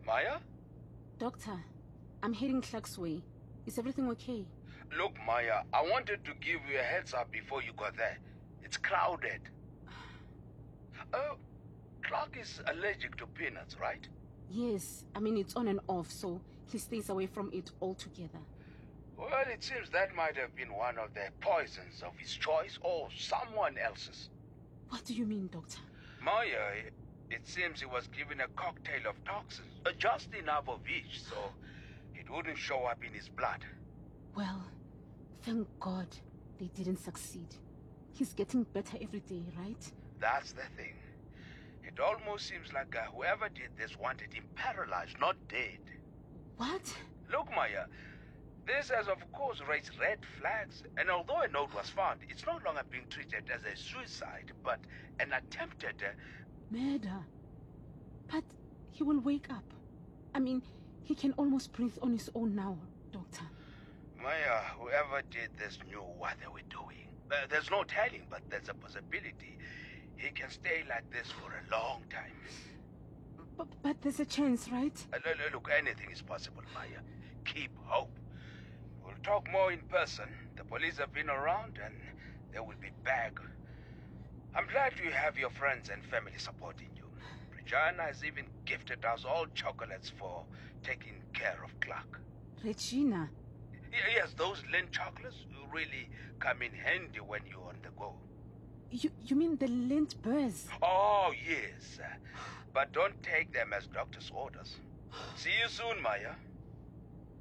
Maya? Doctor, I'm heading Clark's way. Is everything okay? Look, Maya, I wanted to give you a heads up before you got there. It's crowded. Clark is allergic to peanuts, right? Yes, I mean it's on and off, so he stays away from it altogether. Well, it seems that might have been one of the poisons of his choice or someone else's. What do you mean, Doctor? Maya, it seems he was given a cocktail of toxins, just enough of each, so it wouldn't show up in his blood. Well, thank God they didn't succeed. He's getting better every day, right? That's the thing. It almost seems like whoever did this wanted him paralyzed, not dead. What? Look, Maya, this has of course raised red flags, and although a note was found, it's no longer being treated as a suicide, but an attempted... Murder. But he will wake up. I mean, he can almost breathe on his own now, Doctor. Maya, whoever did this knew what they were doing. There's no telling, but there's a possibility he can stay like this for a long time. But there's a chance, right? Look, anything is possible, Maya. Keep hope. We'll talk more in person. The police have been around and they will be back. I'm glad you have your friends and family supporting you. Regina has even gifted us all chocolates for taking care of Clark. Regina? Yes, those Lindt chocolates really come in handy when you're on the go. You mean the Lindt burrs? Oh, yes. But don't take them as doctor's orders. See you soon, Maya.